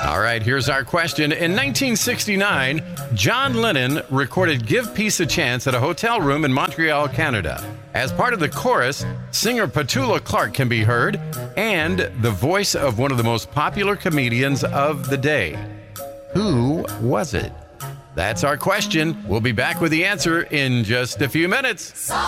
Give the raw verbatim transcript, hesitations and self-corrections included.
All right, here's our question. In nineteen sixty-nine, John Lennon recorded Give Peace a Chance at a hotel room in Montreal, Canada. As part of the chorus, singer Petula Clark can be heard, and the voice of one of the most popular comedians of the day. Who was it? That's our question. We'll be back with the answer in just a few minutes.